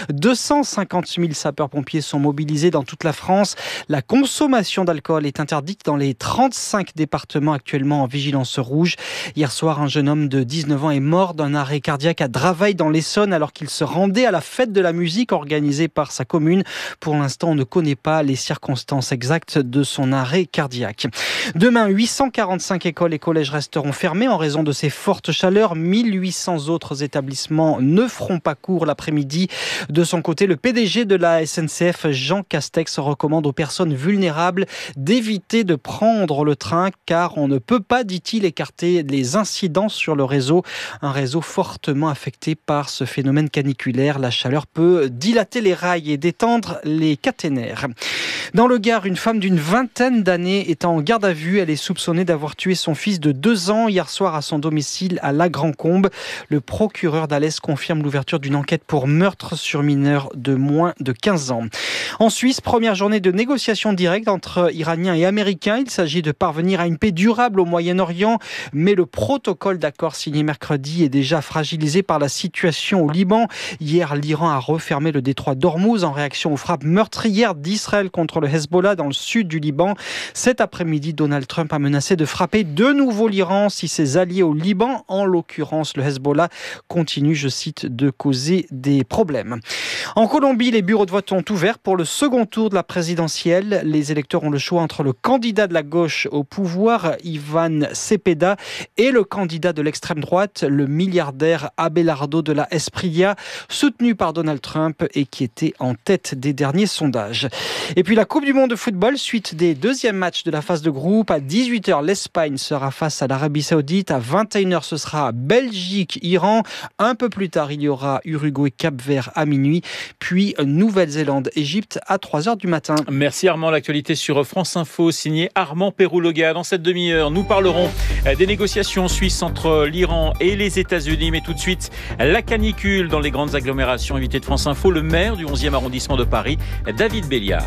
250 000 sapeurs-pompiers sont mobilisés dans toute la France. La consommation d'alcool est interdite dans les 35 départements actuellement en vigilance rouge. Hier soir, un jeune homme de 19 ans est mort d'un arrêt cardiaque à Draveil dans l'Essonne alors qu'il se rendait à la fête de la musique organisée par sa commune. Pour l'instant, on ne connaît pas les circonstances exactes de son arrêt cardiaque. Demain, 845 écoles et collèges resteront fermés en raison de ces fortes chaleurs. 1800 autres établissements ne feront pas cours l'après-midi. De son côté, le PDG de la SNCF, Jean Castex, recommande aux personnes vulnérables d'éviter de prendre le train car on ne peut pas, dit-il, écarter les incidents sur le réseau. Un réseau fortement affecté par ce phénomène caniculaire. La chaleur peut dilater les rails et détendre les caténaires. Dans le Gard, une femme d'une vingtaine d'années est en garde à vue. Elle est soupçonnée d'avoir tué son fils de 2 ans hier soir à son domicile à La Grand-Combe. Le procureur d'Alès confirme l'ouverture d'une enquête pour meurtre sur mineur de moins de 15 ans. En Suisse, première journée de négociations directes entre Iraniens et Américains. Il s'agit de parvenir à une paix durable au Moyen-Orient, mais le protocole d'accord signé mercredi est déjà fragilisé par la situation au Liban. Hier, l'Iran a refermé le détroit d'Ormuz en réaction aux frappes meurtrières d'Israël contre le Hezbollah dans le sud du Liban. Cet après-midi, Donald Trump a menacé de frapper de nouveau l'Iran si ses alliés au Liban, en l'occurrence le Hezbollah, continuent, je cite, de causer des problèmes. En Colombie, les bureaux de vote ont ouvert pour le second tour de la présidentielle. Les électeurs ont le choix entre le candidat de la gauche au pouvoir, Ivan Cepeda, et le candidat de l'extrême droite, le milliardaire Abelardo de la Espriella, soutenu par Donald Trump et qui était en tête des derniers sondages. Et puis la Coupe du monde de football, suite des deuxièmes matchs de la phase de groupe. À 18h, l'Espagne sera face à l'Arabie Saoudite. À 21h, ce sera Belgique-Iran. Un peu plus tard, il y aura Uruguay-Cap-Vert à minuit. Puis Nouvelle-Zélande-Égypte à 3h du matin. Merci Armand. L'actualité sur France Info, signé Armand Pérouloga. Dans cette demi-heure, nous parlerons des négociations suisses entre l'Iran et les États-Unis. Mais tout de suite, la canicule dans les grandes agglomérations. Invité de France Info, le maire du 11e arrondissement de Paris, David Béliard.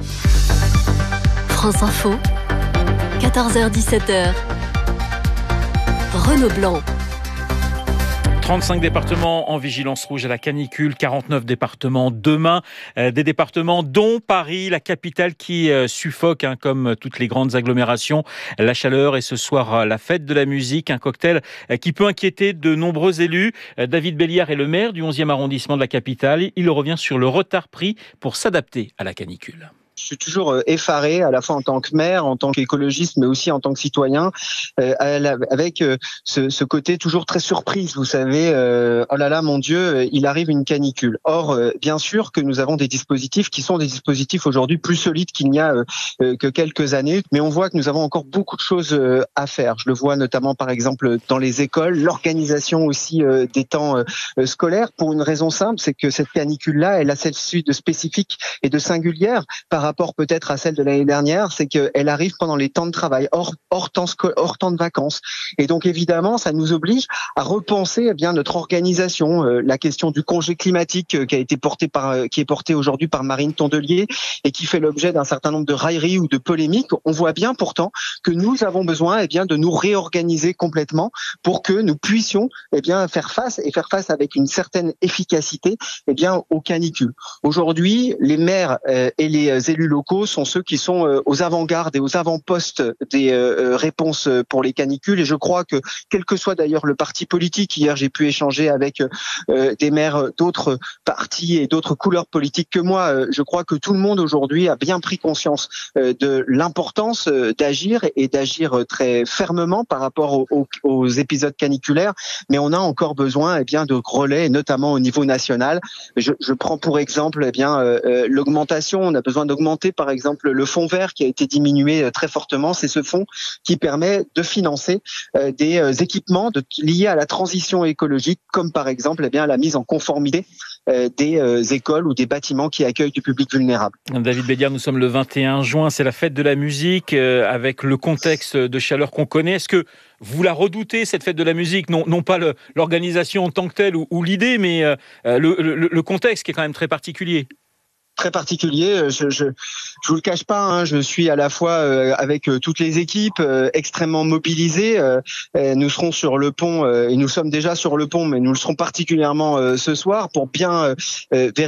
France Info, 14h-17h, Renaud Blanc. 35 départements en vigilance rouge à la canicule, 49 départements demain, des départements dont Paris, la capitale qui suffoque comme toutes les grandes agglomérations. La chaleur et ce soir la fête de la musique, un cocktail qui peut inquiéter de nombreux élus. David Béliard est le maire du 11e arrondissement de la capitale. Il revient sur le retard pris pour s'adapter à la canicule. Je suis toujours effaré, à la fois en tant que maire, en tant qu'écologiste, mais aussi en tant que citoyen, avec ce côté toujours très surprise. Vous savez, oh là là, mon Dieu, il arrive une canicule. Or, bien sûr que nous avons des dispositifs qui sont des dispositifs aujourd'hui plus solides qu'il n'y a que quelques années, mais on voit que nous avons encore beaucoup de choses à faire. Je le vois notamment, par exemple, dans les écoles, l'organisation aussi des temps scolaires, pour une raison simple, c'est que cette canicule-là, elle a celle-ci de spécifique et de singulière par rapport peut-être à celle de l'année dernière, c'est qu'elle arrive pendant les temps de travail, hors temps de vacances. Et donc évidemment, ça nous oblige à repenser notre organisation. La question du congé climatique qui est porté aujourd'hui par Marine Tondelier et qui fait l'objet d'un certain nombre de railleries ou de polémiques. On voit bien pourtant que nous avons besoin de nous réorganiser complètement pour que nous puissions faire face avec une certaine efficacité aux canicules. Aujourd'hui, les maires et les élus locaux sont ceux qui sont aux avant-gardes et aux avant-postes des réponses pour les canicules. Et je crois que, quel que soit d'ailleurs le parti politique, hier j'ai pu échanger avec des maires d'autres partis et d'autres couleurs politiques que moi, je crois que tout le monde aujourd'hui a bien pris conscience de l'importance d'agir et d'agir très fermement par rapport aux épisodes caniculaires. Mais on a encore besoin de relais, notamment au niveau national. Je prends pour exemple l'augmentation. On a besoin d'augmenter par exemple le fonds vert qui a été diminué très fortement. C'est ce fonds qui permet de financer des équipements liés à la transition écologique, comme par exemple la mise en conformité des écoles ou des bâtiments qui accueillent du public vulnérable. David Béliard, nous sommes le 21 juin, c'est la fête de la musique, avec le contexte de chaleur qu'on connaît. Est-ce que vous la redoutez, cette fête de la musique ? Non pas l'organisation en tant que telle ou l'idée, mais le contexte qui est quand même très particulier. Très particulier, je vous le cache pas, je suis à la fois avec toutes les équipes extrêmement mobilisées. Nous serons sur le pont et nous sommes déjà sur le pont, mais nous le serons particulièrement ce soir pour bien vérifier